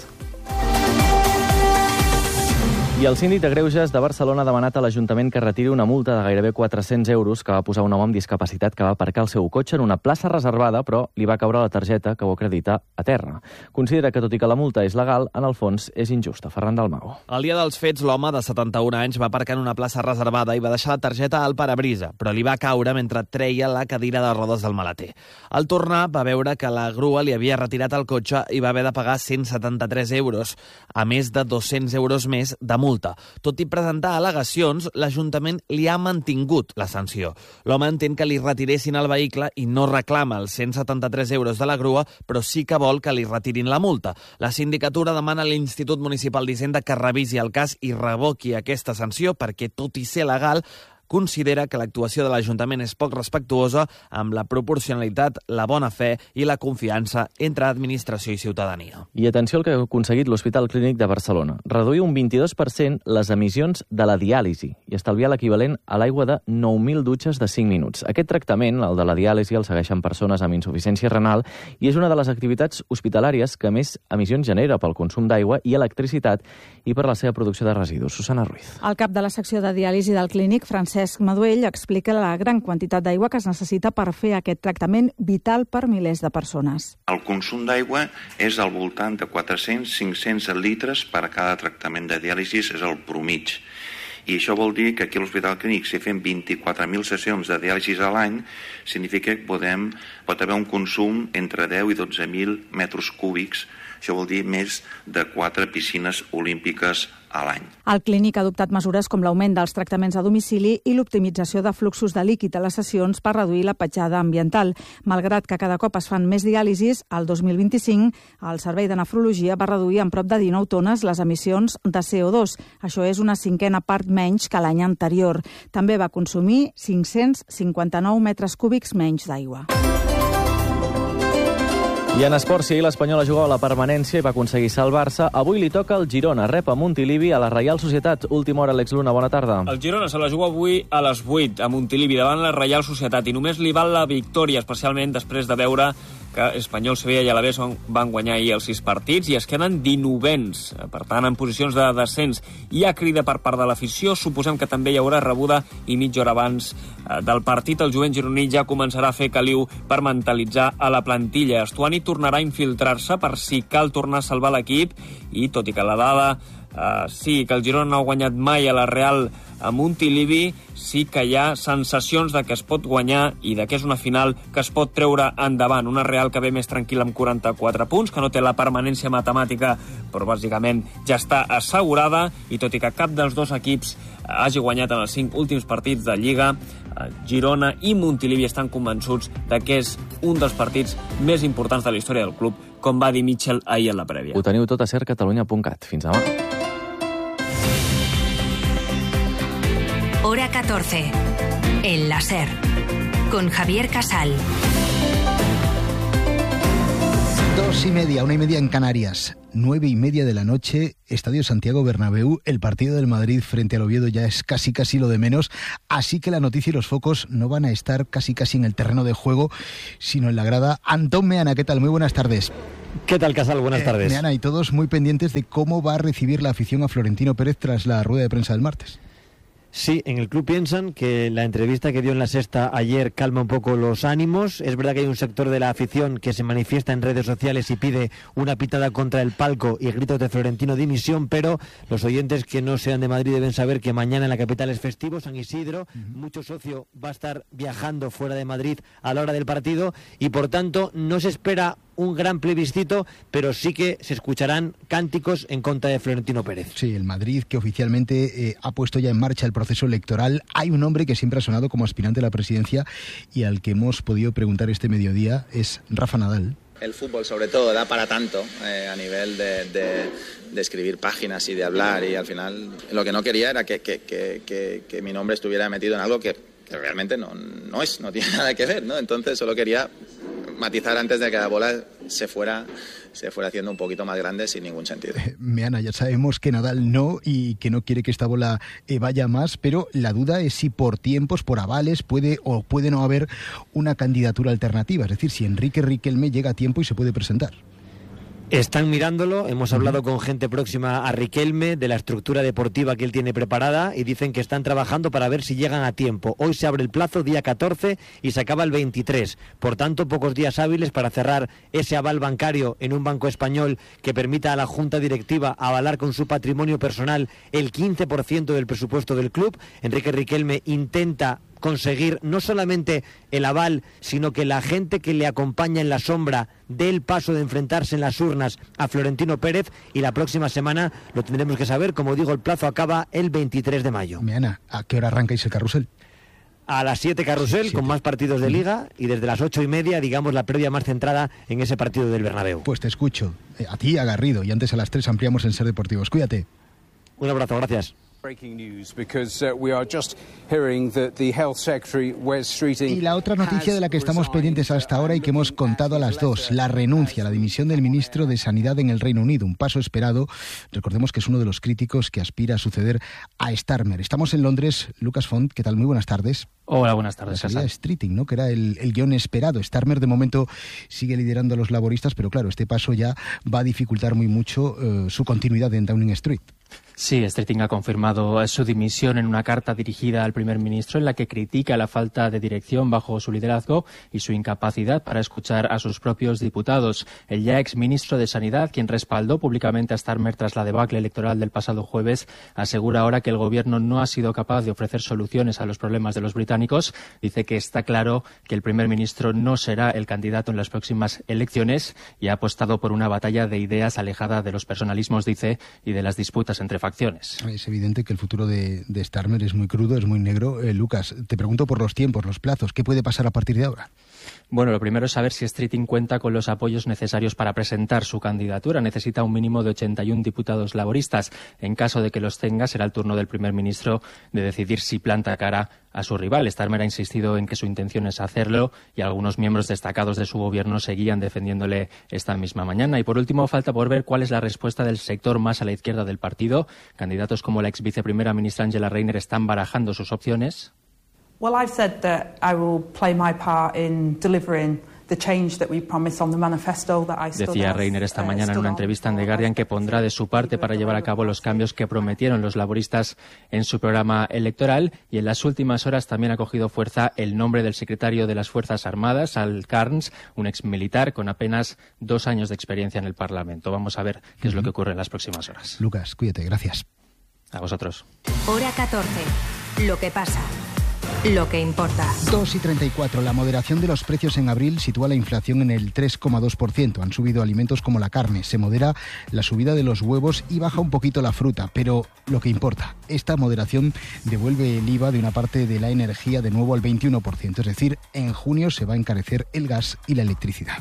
I el síndic de Greuges de Barcelona ha demanat a l'Ajuntament que retiri una multa de gairebé 400 euros que va posar un home amb discapacitat que va aparcar el seu cotxe en una plaça reservada, però li va caure la targeta que ho acredita a terra. Considera que, tot i que la multa és legal, en el fons és injusta. Ferran Dalmau. El dia dels fets, l'home de 71 anys va aparcar en una plaça reservada i va deixar la targeta al parabrisa, però li va caure mentre treia la cadira de rodes del maleter. Al tornar, va veure que la grua li havia retirat el cotxe i va haver de pagar 173 euros, a més de 200 euros més de multa. Tot i presentar al·legacions, l'Ajuntament li ha mantingut la sanció. L'home entén que li retiressin el vehicle i no reclama els 173 euros de la grua, però sí que vol que li retirin la multa. La sindicatura demana a l'Institut Municipal d'Hisenda que revisi el cas i revoqui aquesta sanció perquè, tot i ser legal, considera que l'actuació de l'Ajuntament és poc respectuosa amb la proporcionalitat, la bona fe i la confiança entre administració i ciutadania. I atenció al que ha aconseguit l'Hospital Clínic de Barcelona. Reduir un 22% les emissions de la diàlisi i estalviar l'equivalent a l'aigua de 9.000 dutxes de 5 minuts. Aquest tractament, el de la diàlisi, el segueixen persones amb insuficiència renal i és una de les activitats hospitalàries que més emissions genera pel consum d'aigua i electricitat i per la seva producció de residus. Susana Ruiz. El cap de la secció de diàlisi del Clínic, Francesc Maduell, explica la gran quantitat d'aigua que es necessita per fer aquest tractament vital per milers de persones. El consum d'aigua és al voltant de 400-500 litres per a cada tractament de diàlisi, és el promig. I això vol dir que aquí a l'Hospital Clínic, si fem 24.000 sessions de diàlisi a l'any, significa que pot haver un consum entre 10 i 12.000 metres cúbics. Això vol dir més de 4 piscines olímpiques a l'any. El Clínic ha adoptat mesures com l'augment dels tractaments a domicili i l'optimització de fluxos de líquid a les sessions per reduir la petjada ambiental. Malgrat que cada cop es fan més diàlisis, el 2025 el Servei de Nefrologia va reduir en prop de 19 tones les emissions de CO2. Això és una 5a part menys que l'any anterior. També va consumir 559 metres cúbics menys d'aigua. I en esports, si l'Espanyol jugava a la permanència i va aconseguir salvar-se, avui li toca el Girona, rep a Montilivi a la Reial Societat. Última hora, Àlex Luna, bona tarda. El Girona se la juga avui a les 8 a Montilivi davant la Reial Societat i només li val la victòria, especialment després de veure que Espanyol, Sevilla i Alavés van guanyar ahir els 6 partits i es queden 19ens, per tant, en posicions de descens. Hi ha crida per part de l'afició, suposem que també hi haurà rebuda i mitja hora abans del partit el jovent gironí ja començarà a fer caliu per mentalitzar a la plantilla. Estuani tornarà a infiltrar-se per si cal tornar a salvar l'equip i, tot i que la dada sí que el Girona no ha guanyat mai a la Real a Montilivi, sí que hi ha sensacions de que es pot guanyar i de que és una final que es pot treure endavant. Una Real que ve més tranquil·la amb 44 punts, que no té la permanència matemàtica, però bàsicament ja està assegurada, i tot i que cap dels dos equips hagi guanyat en els 5 últims partits de Lliga, Girona i Montilivi estan convençuts de que és un dels partits més importants de la història del club, com va dir Mitchell ahir en la prèvia. Ho teniu tot a sercatalunya.cat. Fins demà. Hora 14. El láser. Con Javier Casal. 2:30, 1:30 en Canarias. 9:30 de la noche, Estadio Santiago Bernabéu. El partido del Madrid frente al Oviedo ya es casi lo de menos. Así que la noticia y los focos no van a estar casi en el terreno de juego, sino en la grada. Antón Meana, ¿qué tal? Muy buenas tardes. ¿Qué tal, Casal? Buenas tardes. Meana, y todos muy pendientes de cómo va a recibir la afición a Florentino Pérez tras la rueda de prensa del martes. Sí, en el club piensan que la entrevista que dio en La Sexta ayer calma un poco los ánimos. Es verdad que hay un sector de la afición que se manifiesta en redes sociales y pide una pitada contra el palco y gritos de Florentino dimisión, pero los oyentes que no sean de Madrid deben saber que mañana en la capital es festivo, San Isidro, mucho socio va a estar viajando fuera de Madrid a la hora del partido y por tanto no se espera un gran plebiscito, pero sí que se escucharán cánticos en contra de Florentino Pérez. Sí, el Madrid, que oficialmente ha puesto ya en marcha el proceso electoral. Hay un hombre que siempre ha sonado como aspirante a la presidencia y al que hemos podido preguntar este mediodía, es Rafa Nadal. El fútbol, sobre todo, da para tanto a nivel de escribir páginas y de hablar, y al final lo que no quería era que mi nombre estuviera metido en algo que realmente no tiene nada que ver, ¿no? Entonces solo quería matizar antes de que la bola se fuera haciendo un poquito más grande sin ningún sentido. Meana, ya sabemos que Nadal no y que no quiere que esta bola vaya más, pero la duda es si por tiempos, por avales, puede no haber una candidatura alternativa, es decir, si Enrique Riquelme llega a tiempo y se puede presentar. Están mirándolo, hemos hablado con gente próxima a Riquelme de la estructura deportiva que él tiene preparada y dicen que están trabajando para ver si llegan a tiempo. Hoy se abre el plazo, día 14, y se acaba el 23. Por tanto, pocos días hábiles para cerrar ese aval bancario en un banco español que permita a la Junta Directiva avalar con su patrimonio personal el 15% del presupuesto del club. Enrique Riquelme intenta conseguir no solamente el aval, sino que la gente que le acompaña en la sombra dé el paso de enfrentarse en las urnas a Florentino Pérez, y la próxima semana lo tendremos que saber. Como digo, el plazo acaba el 23 de mayo. Meana, ¿a qué hora arrancáis el carrusel? A las 7 carrusel, con más partidos de Liga, y desde las 8:30, digamos, la previa más centrada en ese partido del Bernabéu. Pues te escucho, a ti, a Garrido, y antes a las 3 ampliamos en Ser Deportivos. Cuídate. Un abrazo, gracias. Y la otra noticia de la que estamos pendientes hasta ahora y que hemos contado a las 2, la renuncia, la dimisión del ministro de Sanidad en el Reino Unido, un paso esperado. Recordemos que es uno de los críticos que aspira a suceder a Starmer. Estamos en Londres. Lucas Font, ¿qué tal? Muy buenas tardes. Hola, buenas tardes. Salida Streeting, ¿no? Que era el guión esperado. Starmer de momento sigue liderando a los laboristas, pero claro, este paso ya va a dificultar muy mucho su continuidad en Downing Street. Sí, Streeting ha confirmado su dimisión en una carta dirigida al primer ministro en la que critica la falta de dirección bajo su liderazgo y su incapacidad para escuchar a sus propios diputados. El ya exministro de Sanidad, quien respaldó públicamente a Starmer tras la debacle electoral del pasado jueves, asegura ahora que el gobierno no ha sido capaz de ofrecer soluciones a los problemas de los británicos. Dice que está claro que el primer ministro no será el candidato en las próximas elecciones y ha apostado por una batalla de ideas alejada de los personalismos, dice, y de las disputas entre facciones. Es evidente que el futuro de Starmer es muy crudo, es muy negro. Lucas, te pregunto por los tiempos, los plazos. ¿Qué puede pasar a partir de ahora? Bueno, lo primero es saber si Streeting cuenta con los apoyos necesarios para presentar su candidatura. Necesita un mínimo de 81 diputados laboristas. En caso de que los tenga, será el turno del primer ministro de decidir si planta cara a su rival. Starmer ha insistido en que su intención es hacerlo y algunos miembros destacados de su gobierno seguían defendiéndole esta misma mañana. Y por último, falta por ver cuál es la respuesta del sector más a la izquierda del partido. Candidatos como la ex viceprimera ministra Angela Rayner están barajando sus opciones. Well, I've said that I will play my part in delivering the change that we promised on the manifesto that I stood Decía Rayner esta mañana en una entrevista en The Guardian que pondrá de su parte para llevar a cabo los cambios que prometieron los laboristas en su programa electoral, y en las últimas horas también ha cogido fuerza el nombre del secretario de las Fuerzas Armadas, Al Carnes, un exmilitar con apenas 2 años de experiencia en el Parlamento. Vamos a ver qué es lo que ocurre en las próximas horas. Lucas, cuídate, gracias. A vosotros. Hora 14. Lo que pasa. Lo que importa. 2,34. La moderación de los precios en abril sitúa la inflación en el 3,2%. Han subido alimentos como la carne, se modera la subida de los huevos y baja un poquito la fruta. Pero lo que importa, esta moderación devuelve el IVA de una parte de la energía de nuevo al 21%. Es decir, en junio se va a encarecer el gas y la electricidad.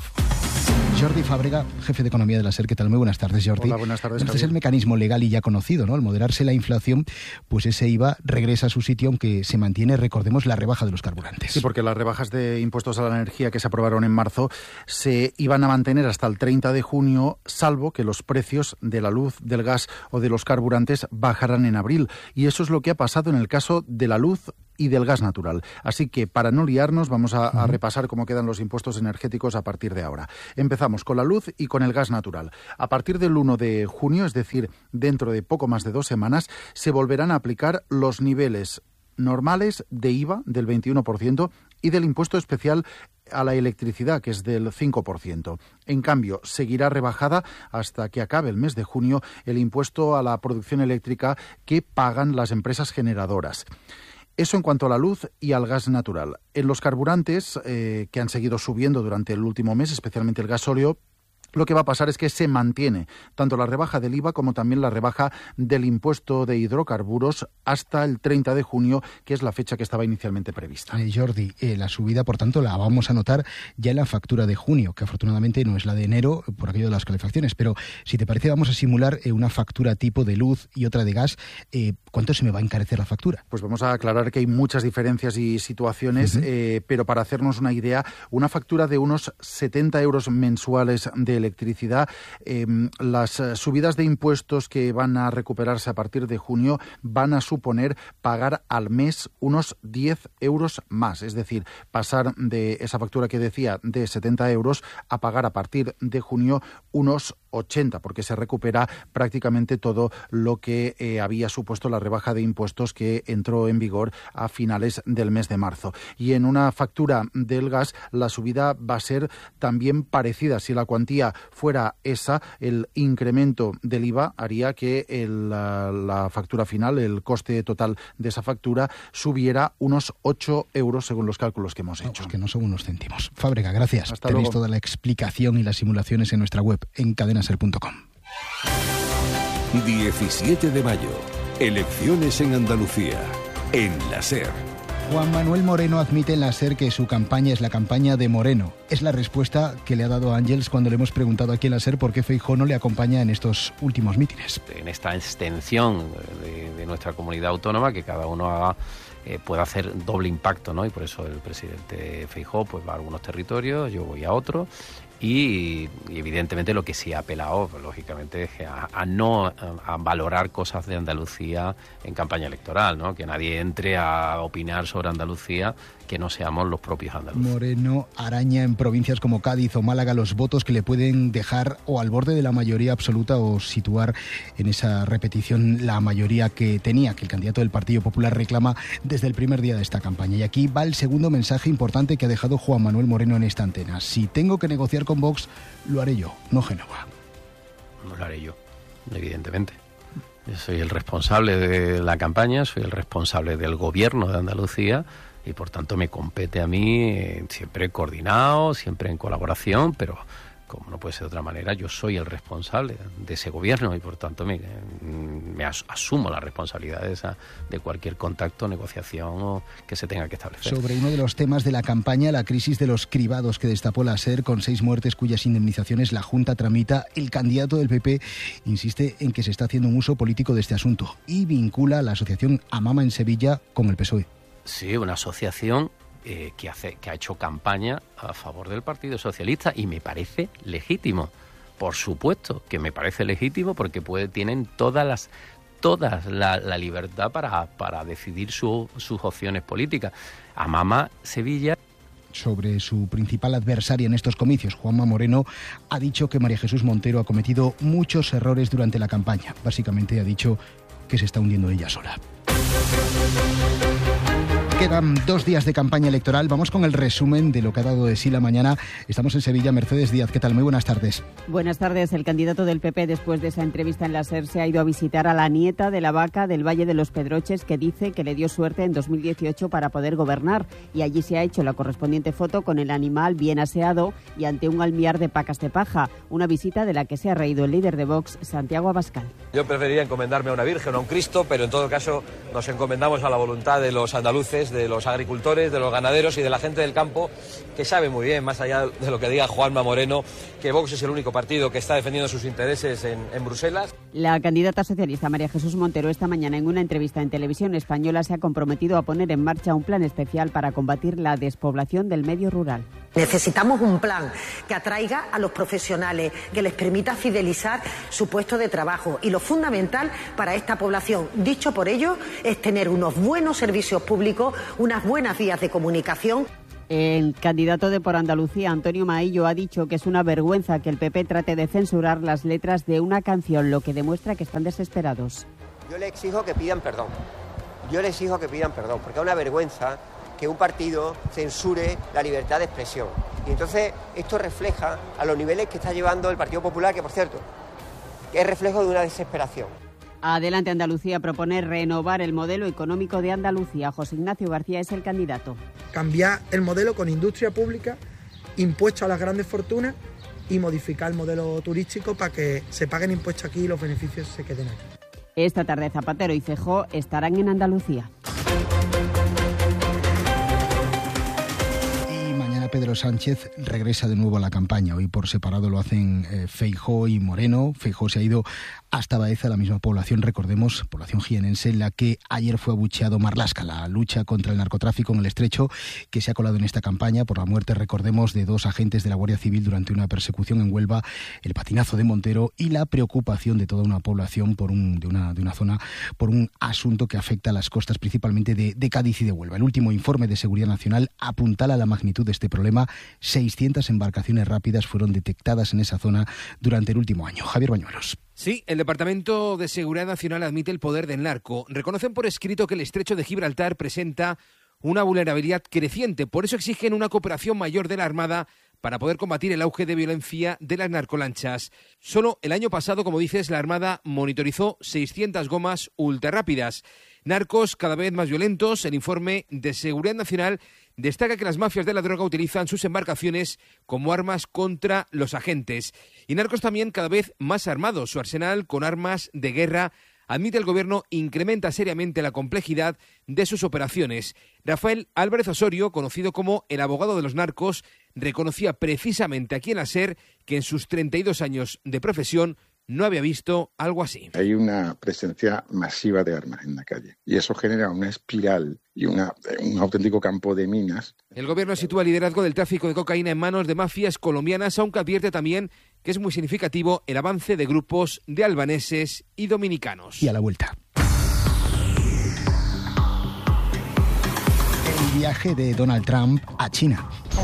Jordi Fàbrega, jefe de Economía de la SER. ¿Qué tal? Muy buenas tardes, Jordi. Hola, buenas tardes. Este es el mecanismo legal y ya conocido, ¿no? Al moderarse la inflación, pues ese IVA regresa a su sitio, aunque se mantiene, recordemos, la rebaja de los carburantes. Sí, porque las rebajas de impuestos a la energía que se aprobaron en marzo se iban a mantener hasta el 30 de junio, salvo que los precios de la luz, del gas o de los carburantes bajaran en abril. Y eso es lo que ha pasado en el caso de la luz y del gas natural. Así que, para no liarnos, vamos a repasar cómo quedan los impuestos energéticos a partir de ahora. Empezamos con la luz y con el gas natural. A partir del 1 de junio, es decir, dentro de poco más de 2 semanas, se volverán a aplicar los niveles normales de IVA del 21% y del impuesto especial a la electricidad, que es del 5%. En cambio, seguirá rebajada hasta que acabe el mes de junio el impuesto a la producción eléctrica que pagan las empresas generadoras. Eso en cuanto a la luz y al gas natural. En los carburantes, que han seguido subiendo durante el último mes, especialmente el gasóleo, lo que va a pasar es que se mantiene tanto la rebaja del IVA como también la rebaja del impuesto de hidrocarburos hasta el 30 de junio, que es la fecha que estaba inicialmente prevista. Jordi, la subida, por tanto, la vamos a notar ya en la factura de junio, que afortunadamente no es la de enero por aquello de las calefacciones, pero si te parece vamos a simular una factura tipo de luz y otra de gas. ¿Cuánto se me va a encarecer la factura? Pues vamos a aclarar que hay muchas diferencias y situaciones, pero para hacernos una idea, una factura de unos 70 euros mensuales de electricidad, las subidas de impuestos que van a recuperarse a partir de junio van a suponer pagar al mes unos 10 euros más, es decir, pasar de esa factura que decía de 70 euros a pagar a partir de junio unos 80, porque se recupera prácticamente todo lo que había supuesto la rebaja de impuestos que entró en vigor a finales del mes de marzo. Y en una factura del gas la subida va a ser también parecida. Si la cuantía fuera esa, el incremento del IVA haría que la factura final, el coste total de esa factura, subiera unos 8 euros según los cálculos que hemos hecho. Pues que no son unos céntimos. Fàbrega, gracias. Hasta Tenéis luego. toda la explicación y las simulaciones en nuestra web, en cadenaser.com. 17 de mayo. Elecciones en Andalucía. En la SER. Juan Manuel Moreno admite en la SER que su campaña es la campaña de Moreno. Es la respuesta que le ha dado Ángels cuando le hemos preguntado aquí en la SER por qué Feijóo no le acompaña en estos últimos mítines. En esta extensión de nuestra comunidad autónoma, que cada uno pueda hacer doble impacto, ¿no? Y por eso el presidente Feijóo pues va a algunos territorios, yo voy a otros. Y evidentemente lo que sí ha apelado, pues, lógicamente, es a valorar cosas de Andalucía en campaña electoral, ¿no? Que nadie entre a opinar sobre Andalucía que no seamos los propios andaluces. Moreno araña en provincias como Cádiz o Málaga los votos que le pueden dejar o al borde de la mayoría absoluta o situar en esa repetición la mayoría que tenía, que el candidato del Partido Popular reclama desde el primer día de esta campaña. Y aquí va el segundo mensaje importante que ha dejado Juan Manuel Moreno en esta antena. Si tengo que negociar con Vox, lo haré yo, no Génova. No lo haré yo, evidentemente. Yo soy el responsable de la campaña, soy el responsable del gobierno de Andalucía y por tanto me compete a mí siempre coordinado, siempre en colaboración, pero como no puede ser de otra manera, yo soy el responsable de ese gobierno y por tanto me asumo la responsabilidad de cualquier contacto, negociación o que se tenga que establecer. Sobre uno de los temas de la campaña, la crisis de los cribados que destapó la SER con 6 muertes cuyas indemnizaciones la Junta tramita, el candidato del PP insiste en que se está haciendo un uso político de este asunto y vincula a la asociación Amama en Sevilla con el PSOE. Sí, una asociación que ha hecho campaña a favor del Partido Socialista y me parece legítimo. Por supuesto que me parece legítimo porque tienen toda la libertad para decidir sus opciones políticas. Amama Sevilla. Sobre su principal adversaria en estos comicios, Juanma Moreno, ha dicho que María Jesús Montero ha cometido muchos errores durante la campaña. Básicamente ha dicho que se está hundiendo ella sola. Quedan 2 días de campaña electoral. Vamos con el resumen de lo que ha dado de sí la mañana. Estamos en Sevilla. Mercedes Díaz, ¿qué tal? Muy buenas tardes. Buenas tardes. El candidato del PP, después de esa entrevista en la SER, se ha ido a visitar a la nieta de la vaca del Valle de los Pedroches, que dice que le dio suerte en 2018 para poder gobernar. Y allí se ha hecho la correspondiente foto con el animal bien aseado y ante un almiar de pacas de paja. Una visita de la que se ha reído el líder de Vox, Santiago Abascal. Yo preferiría encomendarme a una virgen o a un Cristo, pero en todo caso nos encomendamos a la voluntad de los andaluces, de los agricultores, de los ganaderos y de la gente del campo, que sabe muy bien, más allá de lo que diga Juanma Moreno, que Vox es el único partido que está defendiendo sus intereses en Bruselas. La candidata socialista María Jesús Montero esta mañana en una entrevista en Televisión Española se ha comprometido a poner en marcha un plan especial para combatir la despoblación del medio rural. Necesitamos un plan que atraiga a los profesionales, que les permita fidelizar su puesto de trabajo y lo fundamental para esta población, dicho por ellos, es tener unos buenos servicios públicos, unas buenas vías de comunicación. El candidato de Por Andalucía, Antonio Maillo, ha dicho que es una vergüenza que el PP trate de censurar las letras de una canción, lo que demuestra que están desesperados. Yo le exijo que pidan perdón. Porque es una vergüenza que un partido censure la libertad de expresión. Y entonces esto refleja a los niveles que está llevando el Partido Popular, que por cierto, es reflejo de una desesperación. Adelante Andalucía propone renovar el modelo económico de Andalucía. José Ignacio García es el candidato. Cambiar el modelo con industria pública, impuestos a las grandes fortunas y modificar el modelo turístico para que se paguen impuestos aquí y los beneficios se queden aquí. Esta tarde Zapatero y Feijóo estarán en Andalucía. Pedro Sánchez regresa de nuevo a la campaña. Hoy por separado lo hacen Feijóo y Moreno. Feijóo se ha ido hasta Baeza, la misma población, recordemos, población jienense, en la que ayer fue abucheado Marlaska, la lucha contra el narcotráfico en el Estrecho, que se ha colado en esta campaña por la muerte, recordemos, de 2 agentes de la Guardia Civil durante una persecución en Huelva, el patinazo de Montero y la preocupación de toda una población de una zona por un asunto que afecta a las costas principalmente de Cádiz y de Huelva. El último informe de Seguridad Nacional apuntala la magnitud de este problema. 600 embarcaciones rápidas fueron detectadas en esa zona durante el último año. Javier Bañuelos. Sí, el Departamento de Seguridad Nacional admite el poder del narco. Reconocen por escrito que el Estrecho de Gibraltar presenta una vulnerabilidad creciente. Por eso exigen una cooperación mayor de la Armada para poder combatir el auge de violencia de las narcolanchas. Solo el año pasado, como dices, la Armada monitorizó 600 gomas ultrarrápidas. Narcos cada vez más violentos. El informe de Seguridad Nacional destaca que las mafias de la droga utilizan sus embarcaciones como armas contra los agentes. Y narcos también cada vez más armados. Su arsenal con armas de guerra, admite el Gobierno, incrementa seriamente la complejidad de sus operaciones. Rafael Álvarez Osorio, conocido como el abogado de los narcos, reconocía precisamente aquí en la SER que en sus 32 años de profesión no había visto algo así. Hay una presencia masiva de armas en la calle y eso genera una espiral y un auténtico campo de minas. El Gobierno sitúa el liderazgo del tráfico de cocaína en manos de mafias colombianas, aunque advierte también que es muy significativo el avance de grupos de albaneses y dominicanos. Y a la vuelta. El viaje de Donald Trump a China.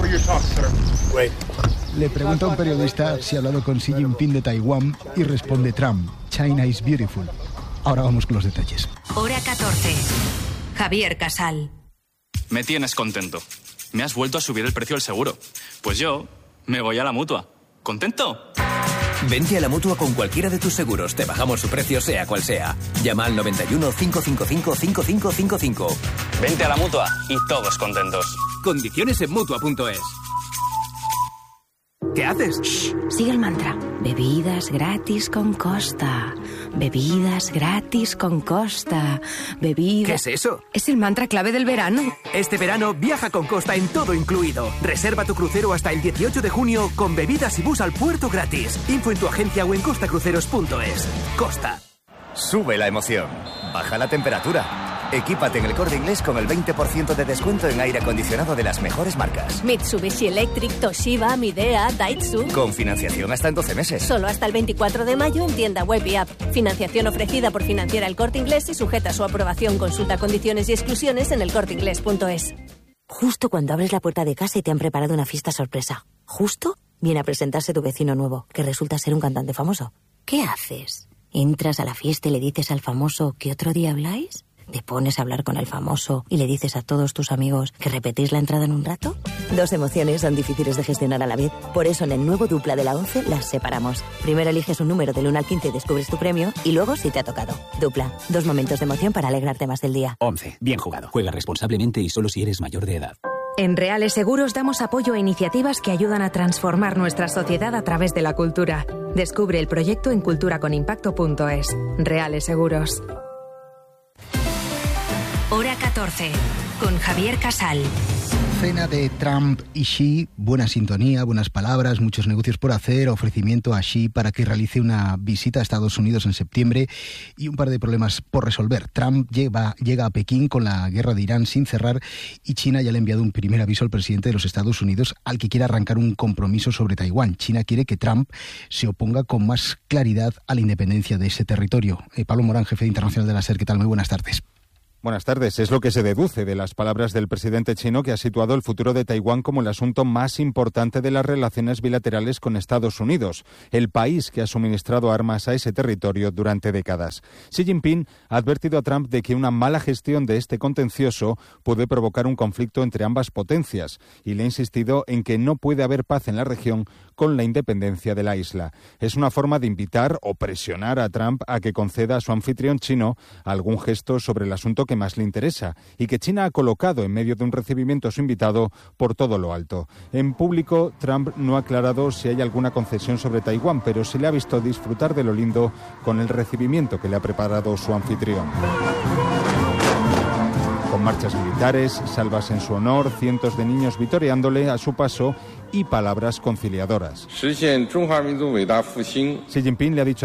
Le pregunta a un periodista si ha hablado con Xi Jinping de Taiwán y responde Trump: China is beautiful. Ahora vamos con los detalles. Hora 14. Javier Casal. Me tienes contento. Me has vuelto a subir el precio del seguro. Pues yo me voy a la Mutua. ¿Contento? Vente a la Mutua con cualquiera de tus seguros. Te bajamos su precio sea cual sea. Llama al 91 555 5555. Vente a la Mutua y todos contentos. Condiciones en Mutua.es. ¿Qué haces? Shh, sigue el mantra. Bebidas gratis con Costa. Bebidas gratis con Costa. Bebidas... ¿Qué es eso? Es el mantra clave del verano. Este verano viaja con Costa en todo incluido. Reserva tu crucero hasta el 18 de junio con bebidas y bus al puerto gratis. Info en tu agencia o en costacruceros.es. Costa. Sube la emoción. Baja la temperatura. Equípate en El Corte Inglés con el 20% de descuento en aire acondicionado de las mejores marcas. Mitsubishi Electric, Toshiba, Midea, Daihatsu. Con financiación hasta en 12 meses. Solo hasta el 24 de mayo en tienda web y app. Financiación ofrecida por Financiera El Corte Inglés y sujeta a su aprobación. Consulta condiciones y exclusiones en elcorteinglés.es. Justo cuando abres la puerta de casa y te han preparado una fiesta sorpresa. Justo viene a presentarse tu vecino nuevo, que resulta ser un cantante famoso. ¿Qué haces? ¿Entras a la fiesta y le dices al famoso que otro día habláis? ¿Te pones a hablar con el famoso y le dices a todos tus amigos que repetís la entrada en un rato? Dos emociones son difíciles de gestionar a la vez. Por eso en el nuevo Dupla de la 11 las separamos. Primero eliges un número del 1 al 15 y descubres tu premio, y luego si te ha tocado. Dupla, 2 momentos de emoción para alegrarte más del día. 11. Bien jugado. Juega responsablemente y solo si eres mayor de edad. En Reales Seguros damos apoyo a iniciativas que ayudan a transformar nuestra sociedad a través de la cultura. Descubre el proyecto en culturaconimpacto.es. Reales Seguros. Hora 14, con Javier Casal. Cena de Trump y Xi, buena sintonía, buenas palabras, muchos negocios por hacer, ofrecimiento a Xi para que realice una visita a Estados Unidos en septiembre y un par de problemas por resolver. Trump llega a Pekín con la guerra de Irán sin cerrar y China ya le ha enviado un primer aviso al presidente de los Estados Unidos al que quiere arrancar un compromiso sobre Taiwán. China quiere que Trump se oponga con más claridad a la independencia de ese territorio. Pablo Morán, jefe internacional de la SER, ¿qué tal? Muy buenas tardes. Buenas tardes. Es lo que se deduce de las palabras del presidente chino, que ha situado el futuro de Taiwán como el asunto más importante de las relaciones bilaterales con Estados Unidos, el país que ha suministrado armas a ese territorio durante décadas. Xi Jinping ha advertido a Trump de que una mala gestión de este contencioso puede provocar un conflicto entre ambas potencias y le ha insistido en que no puede haber paz en la región con la independencia de la isla. Es una forma de invitar o presionar a Trump a que conceda a su anfitrión chino algún gesto sobre el asunto que más le interesa y que China ha colocado en medio de un recibimiento a su invitado por todo lo alto. En público, Trump no ha aclarado si hay alguna concesión sobre Taiwán, pero se le ha visto disfrutar de lo lindo con el recibimiento que le ha preparado su anfitrión. Con marchas militares, salvas en su honor, cientos de niños vitoreándole a su paso y palabras conciliadoras. Xi Jinping le ha dicho